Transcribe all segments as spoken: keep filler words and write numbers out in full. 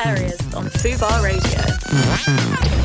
hilarious on Fubar Radio.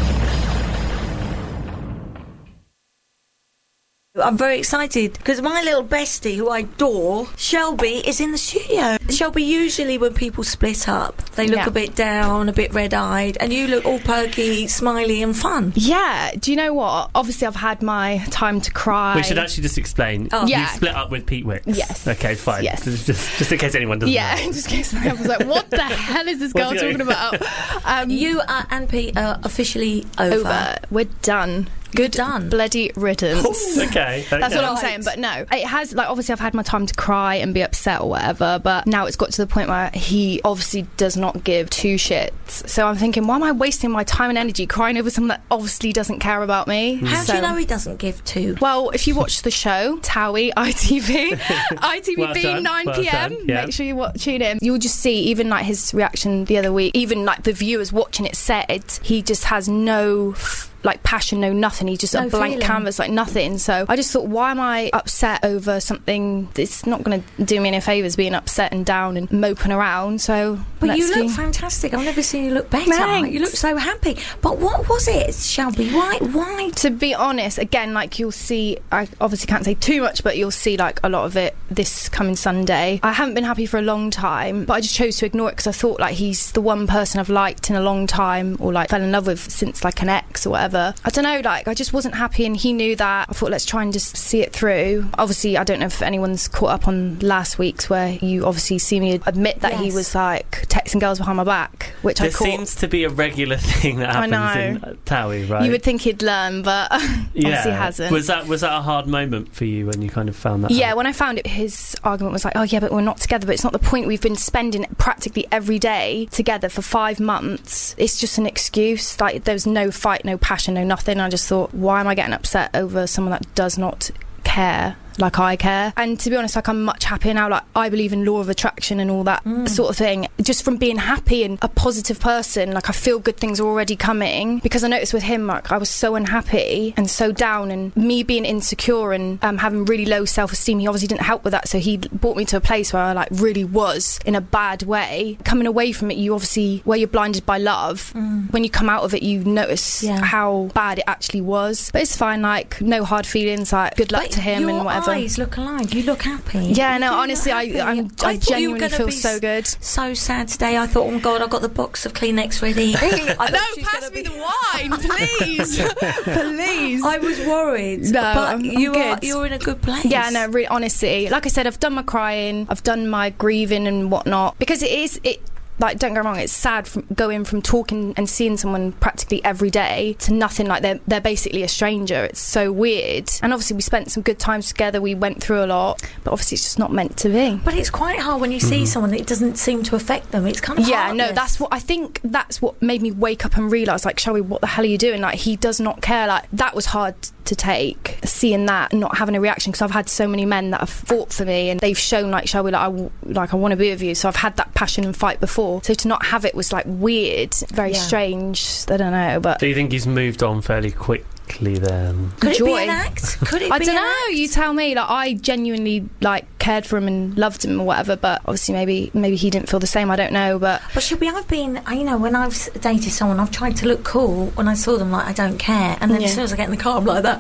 I'm very excited because my little bestie, who I adore, Shelby, is in the studio. Shelby, usually when people split up, they look Yeah. a bit down, a bit red-eyed, and you look all perky, smiley and fun. Yeah, do you know what? Obviously, I've had my time to cry. We should actually just explain. Oh. You Yeah. split up with Pete Wicks. Yes. Okay, fine. Yes. Just, just, just in case anyone doesn't Yeah, know. just in case I was like, what the hell is this girl What's talking going- about? Um, You uh, and Pete are officially over. over. We're done. Good done. bloody riddance. Okay. That's okay. what I'm Right. saying, but no. It has, like, obviously I've had my time to cry and be upset or whatever, but now it's got to the point where he obviously does not give two shits. So I'm thinking, why am I wasting my time and energy crying over someone that obviously doesn't care about me? How So- do you know he doesn't give two? Well, if you watch the show, Towie, I T V, I T V Well being done, nine well p.m, done, yeah. make sure you watch, tune in. You'll just see, even like his reaction the other week, even like the viewers watching it said, he just has no... F- like passion, no nothing. He's just No a blank feeling. canvas, like nothing. So I just thought, why am I upset over something that's not going to do me any favours, being upset and down and moping around? So, But let's you look see. fantastic. I've never seen you look better. Thanks. You look so happy. But what was it, Shelby? Why? Why? To be honest, again, like you'll see, I obviously can't say too much, but you'll see like a lot of it this coming Sunday. I haven't been happy for a long time, but I just chose to ignore it because I thought like he's the one person I've liked in a long time, or like fell in love with since like an ex or whatever. I don't know, like I just wasn't happy, and he knew that. I thought, let's try and just see it through. Obviously, I don't know if anyone's caught up on last week's where you obviously see me admit that he Yes. was like texting girls behind my back, which There I caught. seems to be a regular thing that I happens know. in uh, Towie, right? You would think he'd learn, but obviously hasn't. Was that was that a hard moment for you when you kind of found that Yeah, out? when I found it, his argument was like, oh yeah, but we're not together. But it's not the point. We've been spending practically every day together for five months. It's just an excuse. Like, there's no fight, no passion, no nothing. I just thought, why am I getting upset over someone that does not care like I care? And to be honest, like, I'm much happier now. Like, I believe in law of attraction and all that Mm. sort of thing. Just from being happy and a positive person, like, I feel good things are already coming. Because I noticed with him, like, I was so unhappy and so down, and me being insecure and um, having really low self-esteem, he obviously didn't help with that. So he brought me to a place where I like really was in a bad way. Coming away from it, you obviously, where you're blinded by love, Mm. when you come out of it, you notice Yeah. how bad it actually was. But it's fine, like, no hard feelings, like, good luck But to him your and whatever. eyes look alive. You look happy. Yeah, You no, do honestly, look I, happy. I'm, I, I thought you were genuinely gonna feel be so good. So sad today. I thought, oh my God, I've got the box of Kleenex ready. I thought No, she's pass gonna me be- the wine, please. Please. I was worried. No, but I'm- I'm you are good. you're in a good place. Yeah, no, really, honestly, like I said, I've done my crying, I've done my grieving and whatnot, because it is it. Like, don't get me wrong, it's sad from going from talking and seeing someone practically every day to nothing. Like, they're they're basically a stranger. It's so weird. And obviously we spent some good times together, we went through a lot, but obviously it's just not meant to be. But it's quite hard when you see someone that it doesn't seem to affect them. It's kind of Yeah, no, heartless. that's what I think. That's what made me wake up and realise, like, Shelby, what the hell are you doing? Like, he does not care. Like, that was hard to take, seeing that and not having a reaction, because I've had so many men that have fought for me and they've shown, like, Shelby, like, I, w- like, I want to be with you. So I've had that passion and fight before. So to not have it was, like, weird, very Yeah. strange. I don't know, but Do you think he's moved on fairly quickly then? Could it be joy. an act? Could it I be don't an know. act? You tell me. Like, I genuinely like cared for him and loved him or whatever. But obviously, maybe maybe he didn't feel the same. I don't know. But But Shelby, I've been, I- you know, when I've s- dated someone, I've tried to look cool. When I saw them, like, I don't care. And then Yeah. as soon as I get in the car, I'm like that.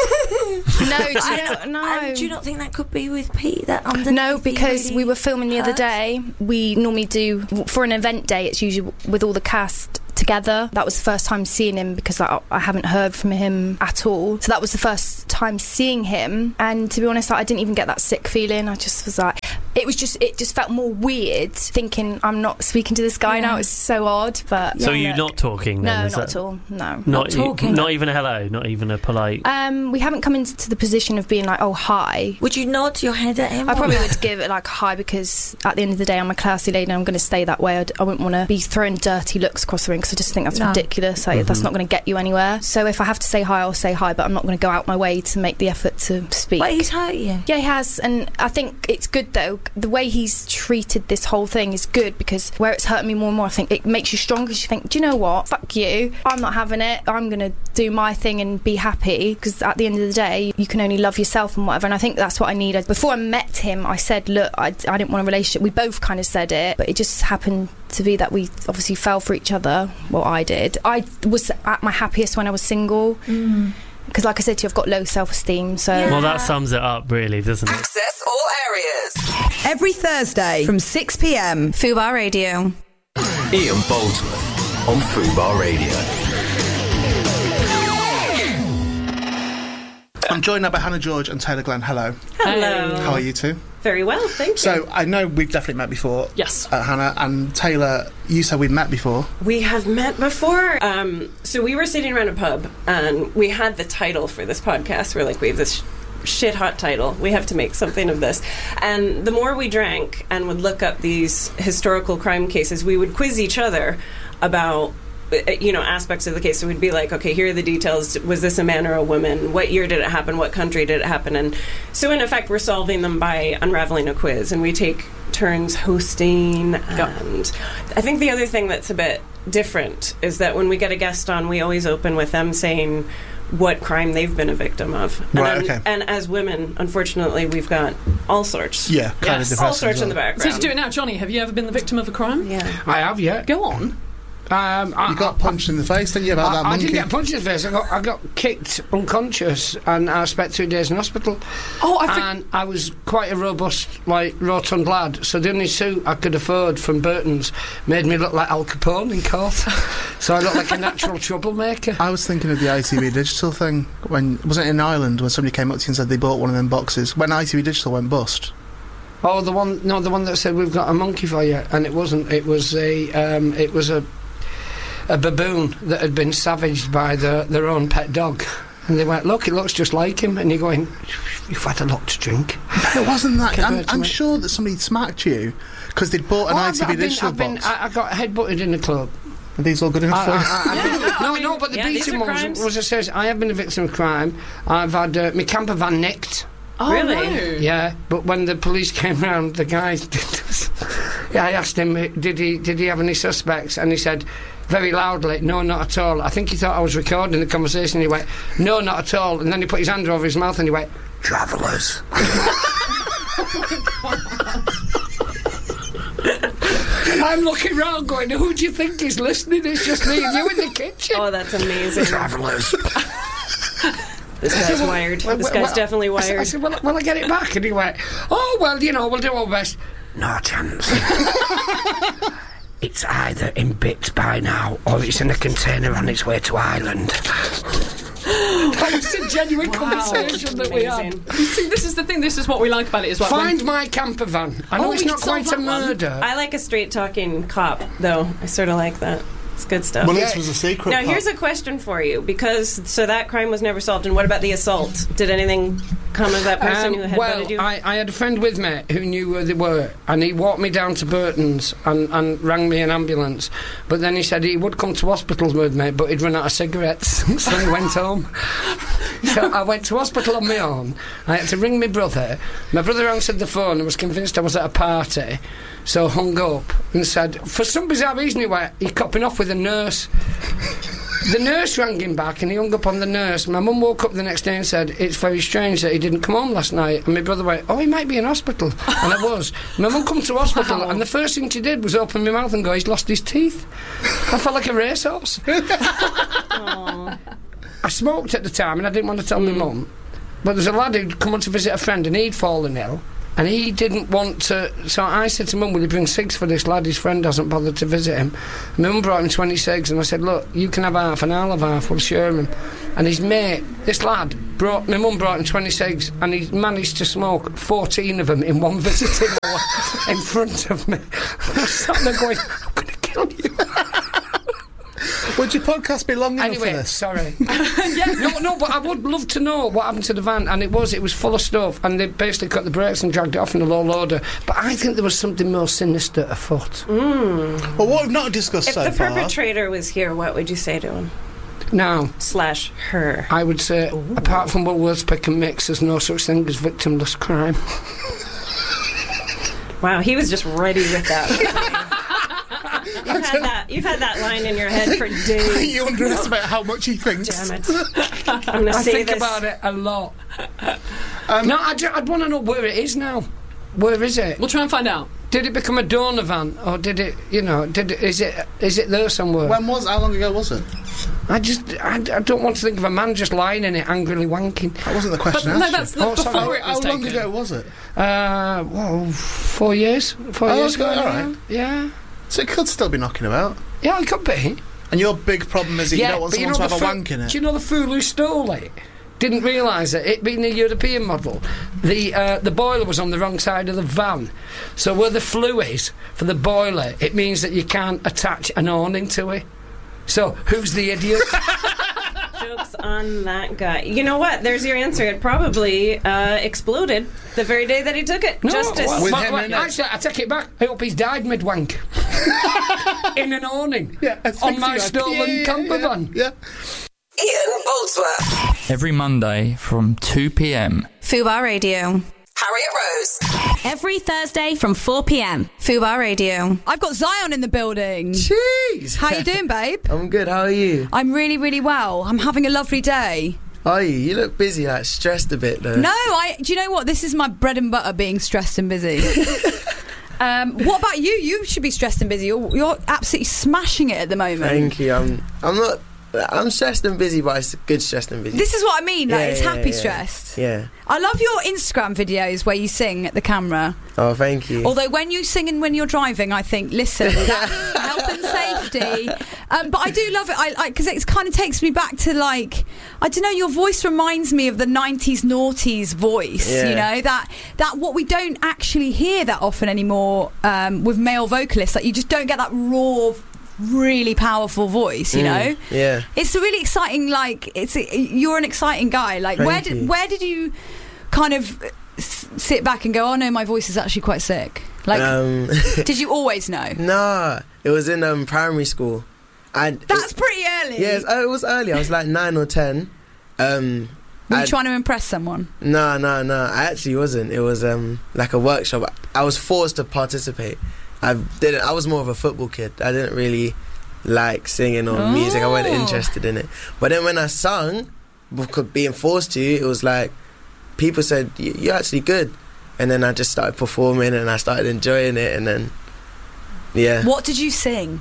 no, do you And- know, no. And do you not think that could be with Pete? That underneath No, he because really we were filming the other hurts? day. We normally do, for an event day, it's usually with all the cast together. That was the first time seeing him, because I, I haven't heard from him at all. So that was the first time seeing him. And to be honest, like, I didn't even get that sick feeling. I just was like, it was just, it just felt more weird thinking I'm not speaking to this guy Yeah. now. It's so odd, but So yeah, you're look. not talking then? No, is not that- at all. No. Not, e- talking? Not even a hello, not even a polite... Um, we haven't come into the position of being like, oh, hi. Would you nod your head at him? I or probably not? would give it like a hi, because at the end of the day, I'm a classy lady and I'm going to stay that way. I'd, I wouldn't want to be throwing dirty looks across the ring, because I just think that's No. ridiculous. Like, that's not going to get you anywhere. So if I have to say hi, I'll say hi, but I'm not going to go out my way to make the effort to speak. But he's hurt you. Yeah, he has, and I think it's good though, like the way he's treated this whole thing is good, because where it's hurting me more and more, I think it makes you stronger, because you think, do you know what? Fuck you. I'm not having it. I'm going to do my thing and be happy, because at the end of the day, you can only love yourself and whatever. And I think that's what I needed. Before I met him, I said, look, I, I didn't want a relationship. We both kind of said it, but it just happened to be that we obviously fell for each other. Well, I did. I was at my happiest when I was single. Mm. Because like I said to you, I've got low self-esteem, so... Yeah. Well, that sums it up, really, doesn't it? Access all areas. Every Thursday from six p m. Fubar Radio. Ian Boldsworth on Fubar Radio. I'm joined now by Hannah George and Taylor Glenn. Hello. Hello. How are you two? Very well, thank you. So, I know we've definitely met before. Yes. Uh, Hannah and Taylor, you said we've met before. We have met before. Um, so we were sitting around a pub, and we had the title for this podcast. We're like, we have this sh- shit hot title. We have to make something of this. And the more we drank and would look up these historical crime cases, we would quiz each other about, you know, aspects of the case. So we'd be like, okay, here are the details. Was this a man or a woman? What year did it happen? What country did it happen? And so in effect, we're solving them by unraveling a quiz, and we take turns hosting. And I think the other thing that's a bit different is that when we get a guest on, we always open with them saying what crime they've been a victim of. Right, and, okay. And as women, unfortunately, we've got all sorts. Yeah, kind yes, of all sorts well. in the background. So to do it now, Johnny, have you ever been the victim of a crime? Yeah. I have, yeah. Go on. Um, I, You got punched in the face, didn't you, about I, that I monkey? didn't get punched in the face. I got, I got kicked unconscious, and I spent two days in hospital. Oh, I think... And I was quite a robust, like, rotund lad, so the only suit I could afford from Burton's made me look like Al Capone in court. So I looked like a natural troublemaker. I was thinking of the I T V Digital thing. When wasn't it in Ireland when somebody came up to you and said they bought one of them boxes? When I T V Digital went bust. Oh, the one, no, the one that said we've got a monkey for you, and it wasn't. It was a, um, it was a, a baboon that had been savaged by the, their own pet dog, and they went, look, it looks just like him, and you're going, you've had a lot to drink. It wasn't that. I'm, Compared to I'm it. sure that somebody smacked you because they'd bought an Oh, I I've, T V I've been, Digital I've been, box. I, I got headbutted in the club. Are these all good enough I, for you? I, I've been- Yeah, no, I mean, no, but the yeah, these beating are one crimes. was, was, says I have been a victim of crime. I've had uh, my camper van nicked. Oh, Really? no. Yeah, but when the police came round, the guy, yeah, I asked him, did he did he have any suspects, and he said very loudly, no, not at all. I think he thought I was recording the conversation. He went, no, not at all, and then he put his hand over his mouth and he went, travellers. I'm looking round going, who do you think is listening? It's just me and you in the kitchen. Oh, that's amazing. Travellers. This guy's wired. Well, This well, guy's well, definitely I said, I wired. said, well, will I get it back? And he went, oh, well, you know, we'll do our best. No chance. It's either in bits by now, or it's in a container on its way to Ireland. That was a genuine Wow. conversation that we had. Amazing. See, this is the thing, this is what we like about it as well. Find When- my camper van. I know Oh, it's we not could solve quite a that one. murder. I like a straight talking cop, though. I sort of like that. It's good stuff. Well, Yeah. this was a secret. Now, pub. here's a question for you, because so that crime was never solved, and what about the assault? Did anything come of that person Um, who had well, butted you? I, I had a friend with me who knew where they were, and he walked me down to Burton's and, and rang me an ambulance. But then he said he would come to hospital with me, but he'd run out of cigarettes, so he went home. So I went to hospital on my own. I had to ring my brother. My brother answered the phone and was convinced I was at a party, so hung up and said, for some bizarre reason, he went, you're copping off with a nurse. The nurse rang him back and he hung up on the nurse. My mum woke up the next day and said, it's very strange that he didn't come home last night. And my brother went, oh, he might be in hospital. And I was. My mum come to hospital Wow. and the first thing she did was open my mouth and go, he's lost his teeth. I felt like a racehorse. I smoked at the time and I didn't want to tell my mum. But there's a lad who'd come on to visit a friend and he'd fallen ill. And he didn't want to... So I said to Mum, will you bring cigs for this lad? His friend hasn't bothered to visit him. My Mum brought him twenty cigs and I said, look, you can have half and I'll have half, we'll share him. And his mate, this lad, brought... My Mum brought him twenty cigs and he managed to smoke fourteen of them in one visiting hour in front of me. I was sat there going, I'm going to kill you. Would your podcast be long enough Anyway, for this? sorry. No, no, but I would love to know what happened to the van. And it was, it was full of stuff. And they basically cut the brakes and dragged it off in a low loader. But I think there was something more sinister afoot. Mm. Well, what we've not discussed If so the far... perpetrator was here, what would you say to him? Now, Slash her. I would say, Ooh. apart from Woolworths Pick and Mix, there's no such thing as victimless crime. Wow, he was just ready with that. You've had that. You've had that line in your head for days. You underestimate how much he thinks. Damn it! I'm gonna I say think this. about it a lot. Um, no, I'd, I'd want to know where it is now. Where is it? We'll try and find out. Did it become a Donovan, or did it? You know, did it, is it? Is it there somewhere? When was? How long ago was it? I just, I, I don't want to think of a man just lying in it, angrily wanking. That wasn't the question. But no, asked that's you. the, Oh, sorry. before it How was long taken. ago was it? Uh, whoa, four years. Four Oh, years okay, ago. all yeah. right. Yeah. So it could still be knocking about. Yeah, it could be. And your big problem is that yeah, you don't want but you someone know to have the a fool- wank in it. Do you know the fool who stole it? Didn't realise it. It being a European model, the uh, the boiler was on the wrong side of the van. So where the flue is for the boiler, it means that you can't attach an awning to it. So who's the idiot? Jokes on that guy. You know what? There's your answer. It probably uh, exploded the very day that he took it. No, Justice. well, With well, him well, in it. actually, I take it back. I hope he's died mid-wank. In an awning. Yeah, on my stolen yeah, yeah, camper yeah, van. Yeah. Ian Boldsworth. Every Monday from two p.m. Fubar Radio. Harriet Rose. Every Thursday from four p.m. Fubar Radio. I've got Zion in the building. Jeez. How you doing, babe? I'm good. How are you? I'm really, really well. I'm having a lovely day. Are you? You look busy, like stressed a bit though. No, I. Do you know what? This is my bread and butter, being stressed and busy. um, what about you? You should be stressed and busy. You're, you're absolutely smashing it at the moment. Thank you. I'm. I'm not. I'm stressed and busy, but it's good stressed and busy. This is what I mean. Like Yeah, it's yeah, happy yeah. stressed. Yeah. I love your Instagram videos where you sing at the camera. Oh, thank you. Although when you sing and when you're driving, I think, listen, that's health and safety. Um, but I do love it. I because it kind of takes me back to like I don't know. Your voice reminds me of the nineties noughties voice. Yeah. You know that that what we don't actually hear that often anymore um, with male vocalists. Like you just don't get that raw, really powerful voice. You Mm, know. Yeah. It's a really exciting. Like it's you're an exciting guy. Like Thank where did you. where did you kind of s- sit back and go, oh no, my voice is actually quite sick? Like, Um, did you always know? Nah, it was in um, primary school. And That's it, pretty early. Yes, oh, it was early. I was like nine or ten. Um, Were you I'd- trying to impress someone? No, no, no. I actually wasn't. It was um, like a workshop. I was forced to participate. I didn't. I was more of a football kid. I didn't really like singing or music. I wasn't Oh. interested in it. But then when I sung, because being forced to, it was like people said, "You- "You're actually good." And then I just started performing, and I started enjoying it. And then, yeah. What did you sing?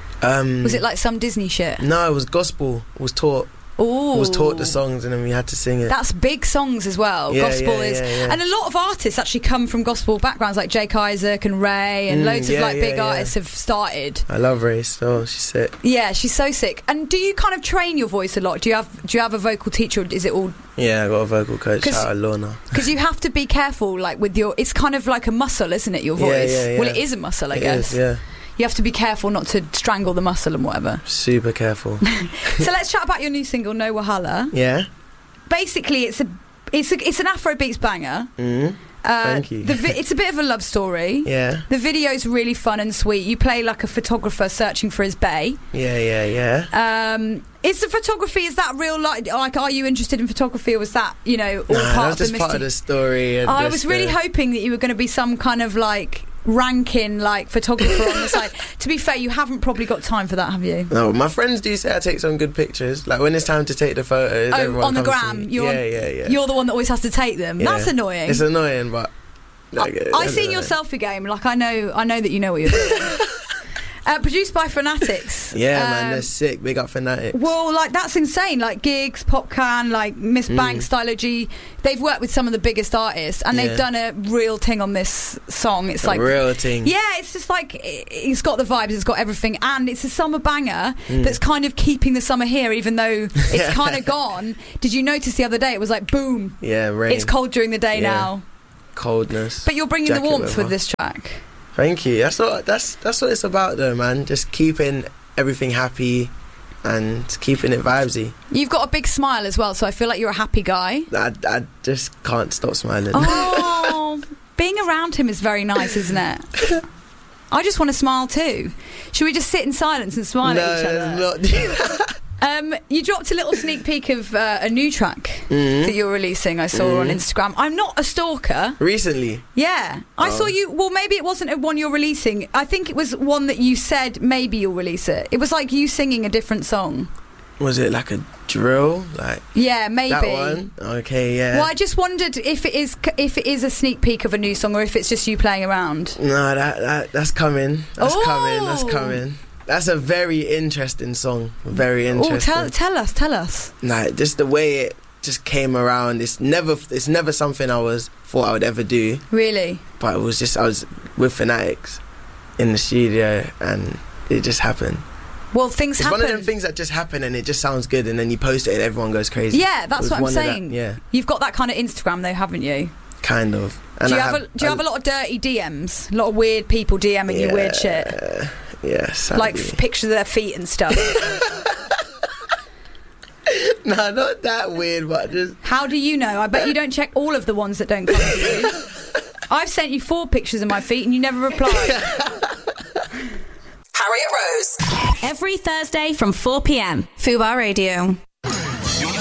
Um, Was it like some Disney shit? No, it was gospel. It was taught. Ooh. Was taught the songs, and then we had to sing it. That's big songs as well. Yeah, Gospel yeah, is, yeah, yeah. and a lot of artists actually come from gospel backgrounds, like Jake Isaac and Ray, and Mm, loads of yeah, like yeah, big yeah. artists have started. I love Race. Oh, she's sick. Yeah, she's so sick. And do you kind of train your voice a lot? Do you have do you have a vocal teacher, or is it all? Yeah, I got a vocal coach. 'Cause- Shout out Lorna. Because you have to be careful, like with your. It's kind of like a muscle, isn't it? Your Yeah, voice. yeah, Well, yeah. it is a muscle, I It guess. is, yeah. You have to be careful not to strangle the muscle and whatever. Super careful. So let's chat about your new single, No Wahala. Yeah. Basically, it's a it's a, it's an Afrobeats banger. Mm. Uh, Thank you. The vi- it's a bit of a love story. Yeah. The video's really fun and sweet. You play like a photographer searching for his bae. Yeah, yeah, yeah. Um, is the photography, is that real life? Like, are you interested in photography, or was that, you know, all Nah, part that's of just the part of mystery? the story. And I just, was really uh, hoping that you were going to be some kind of like ranking like photographer on the side. To be fair, you haven't probably got time for that, have you? No, my friends do say I take some good pictures. Like when it's time to take the photos, Oh, everyone on the comes to gram. me. You're yeah, on, yeah, yeah. You're the one that always has to take them. Yeah. That's annoying. It's annoying, but like, I seen your selfie game. Like I know, I know that you know what you're doing. Uh, produced by Fanatics. Yeah, man, Um, they're sick. Big up Fanatics. Well, like that's insane. Like Gigs, Popcan, like Miss Mm. Banks, Stylo G. They've worked with some of the biggest artists, and Yeah. they've done a real thing on this song. It's A like real thing. Yeah, it's just like it- it's got the vibes, it's got everything, and it's a summer banger Mm. that's kind of keeping the summer here, even though it's kind of gone. Did you notice the other day? It was like boom. Yeah, rain. It's cold during the day Yeah. now, Coldness. but you're bringing jacket the warmth weather. with this track. Thank you. That's what that's that's what it's about, though, man. Just keeping everything happy and keeping it vibesy. You've got a big smile as well, so I feel like you're a happy guy. I, I just can't stop smiling. Oh, being around him is very nice, isn't it? I just want to smile too. Should we just sit in silence and smile no, at each other? let's not do that. Um, you dropped a little sneak peek of uh, a new track Mhm. that you're releasing. I saw on Mhm. Instagram. I'm not a stalker. Recently. Yeah, I Oh. saw you. Well, maybe it wasn't a one you're releasing. I think it was one that you said maybe you'll release it. It was like you singing a different song. Was it like a drill? Like Yeah, maybe. that one? Okay, yeah. Well, I just wondered if it is if it is a sneak peek of a new song or if it's just you playing around. No, that, that that's coming. That's Oh. coming. That's coming. That's a very interesting song. Very Oh, interesting. tell tell us, tell us. Like just the way it just came around. It's never. It's never something I was thought I would ever do. Really? But it was just I was with Fanatics in the studio and it just happened. Well, things It's happen. one of them things that just happen and it just sounds good and then you post it and everyone goes crazy. Yeah, It that's was what I'm one of that- saying. yeah, You've got that kind of Instagram though, haven't you? kind of. And do you I have, a, do you have a lot of dirty D Ms? A lot of weird people DMing you weird shit? Yes. Like f- pictures of their feet and stuff. No, not that weird, but just. How do you know? I bet you don't check all of the ones that don't come to you. I've sent you four pictures of my feet and you never replied. Harriet Rose. Every Thursday from four p.m. Fubar Radio.